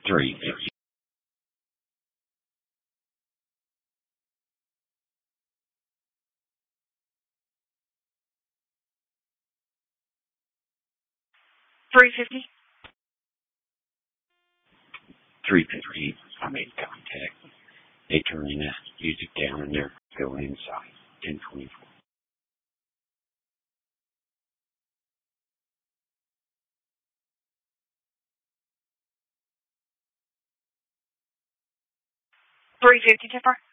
350. 350. 350. I made contact. They turn the music down and they're going inside. 1024. 350, Tipper.